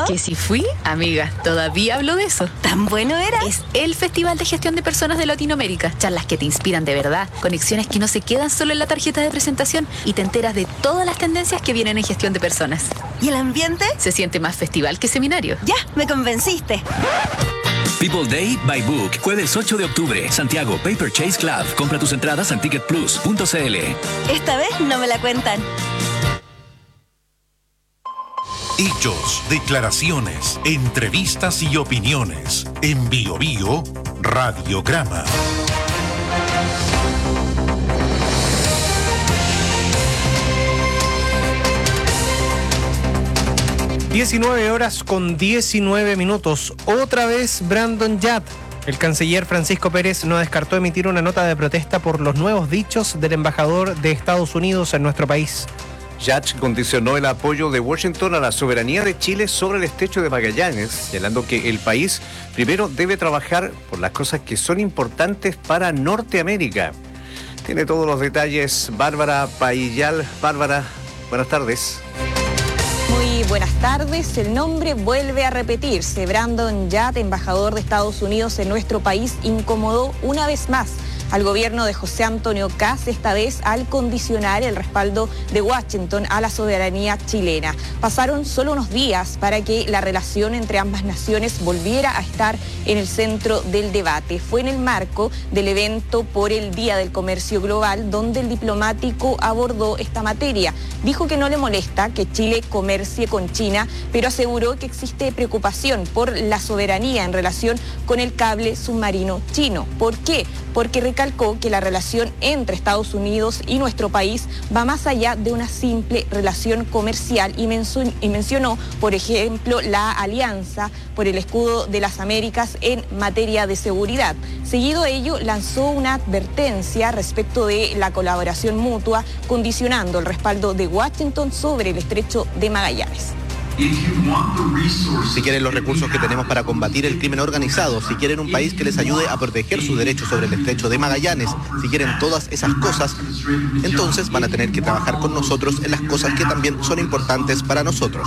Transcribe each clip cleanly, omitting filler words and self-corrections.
invitado? Que si fui, amiga, todavía hablo de eso. ¿Tan bueno era? Es el Festival de Gestión de Personas de Latinoamérica. Charlas que te inspiran de verdad, conexiones que no se quedan solo en la tarjeta de presentación y te enteras de todas las tendencias que vienen en gestión de personas. ¿Y el ambiente? Se siente más festival que seminario. Ya, me convenciste. People Day by Book, jueves 8 de octubre, Santiago, Paper Chase Club. Compra tus entradas en ticketplus.cl. Esta vez no me la cuentan. Hechos, declaraciones, entrevistas y opiniones. En Bio Bio, Radiograma. (19:19). Otra vez Brandon Yat. El canciller Francisco Pérez no descartó emitir una nota de protesta por los nuevos dichos del embajador de Estados Unidos en nuestro país. Yat condicionó el apoyo de Washington a la soberanía de Chile sobre el estrecho de Magallanes, señalando que el país primero debe trabajar por las cosas que son importantes para Norteamérica. Tiene todos los detalles Bárbara Paillal. Bárbara, buenas tardes. Muy buenas tardes. El nombre vuelve a repetirse. Brandon Yat, embajador de Estados Unidos en nuestro país, incomodó una vez más al gobierno de José Antonio Kast, esta vez al condicionar el respaldo de Washington a la soberanía chilena. Pasaron solo unos días para que la relación entre ambas naciones volviera a estar en el centro del debate. Fue en el marco del evento por el Día del Comercio Global donde el diplomático abordó esta materia. Dijo que no le molesta que Chile comercie con China, pero aseguró que existe preocupación por la soberanía en relación con el cable submarino chino. ¿Por qué? Porque recalcó que la relación entre Estados Unidos y nuestro país va más allá de una simple relación comercial y mencionó, por ejemplo, la alianza por el escudo de las Américas en materia de seguridad. Seguido a ello, lanzó una advertencia respecto de la colaboración mutua, condicionando el respaldo de Washington sobre el estrecho de Magallanes. Si quieren los recursos que tenemos para combatir el crimen organizado, si quieren un país que les ayude a proteger sus derechos sobre el estrecho de Magallanes, si quieren todas esas cosas, entonces van a tener que trabajar con nosotros en las cosas que también son importantes para nosotros.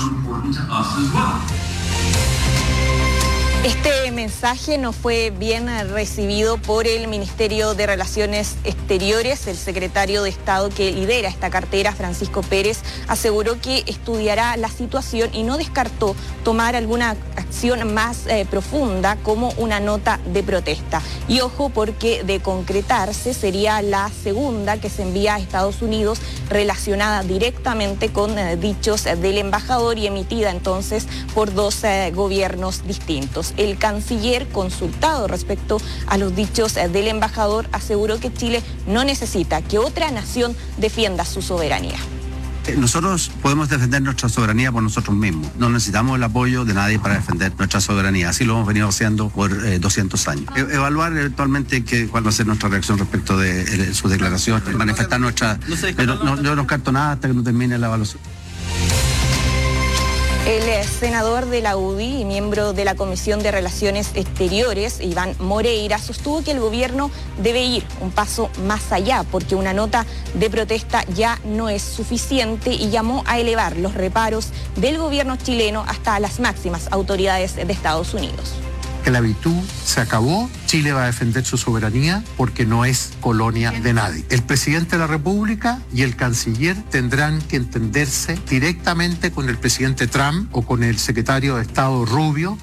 Este mensaje no fue bien recibido por el Ministerio de Relaciones Exteriores. El secretario de Estado que lidera esta cartera, Francisco Pérez, aseguró que estudiará la situación y no descartó tomar alguna acción más profunda como una nota de protesta. Y ojo, porque de concretarse sería la segunda que se envía a Estados Unidos relacionada directamente con dichos del embajador y emitida entonces por dos gobiernos distintos. El canciller, consultado respecto a los dichos del embajador, aseguró que Chile no necesita que otra nación defienda su soberanía. Nosotros podemos defender nuestra soberanía por nosotros mismos. No necesitamos el apoyo de nadie para defender nuestra soberanía. Así lo hemos venido haciendo por 200 años. Evaluar eventualmente cuál va a ser nuestra reacción respecto de su declaración, manifestar nuestra... Pero yo no descarto nada hasta que no termine la evaluación. El senador de la UDI y miembro de la Comisión de Relaciones Exteriores, Iván Moreira, sostuvo que el gobierno debe ir un paso más allá porque una nota de protesta ya no es suficiente y llamó a elevar los reparos del gobierno chileno hasta las máximas autoridades de Estados Unidos. Que la virtud se acabó, Chile va a defender su soberanía porque no es colonia de nadie. El presidente de la República y el canciller tendrán que entenderse directamente con el presidente Trump o con el secretario de Estado Rubio.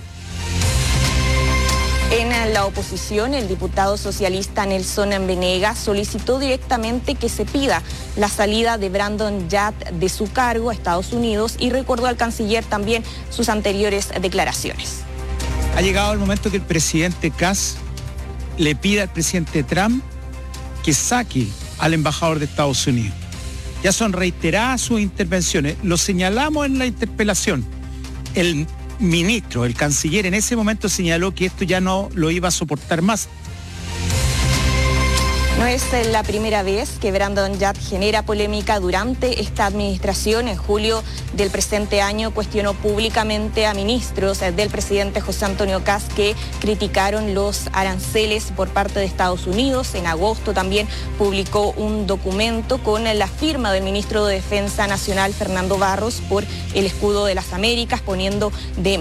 En la oposición, el diputado socialista Nelson Venegas solicitó directamente que se pida la salida de Brandon Yat de su cargo a Estados Unidos y recordó al canciller también sus anteriores declaraciones. Ha llegado el momento que el presidente Kast le pida al presidente Trump que saque al embajador de Estados Unidos. Ya son reiteradas sus intervenciones, lo señalamos en la interpelación. El ministro, el canciller, en ese momento señaló que esto ya no lo iba a soportar más. No es la primera vez que Brandon Yat genera polémica durante esta administración. En julio del presente año cuestionó públicamente a ministros del presidente José Antonio Kast que criticaron los aranceles por parte de Estados Unidos. En agosto también publicó un documento con la firma del ministro de Defensa Nacional Fernando Barros por el escudo de las Américas, poniendo de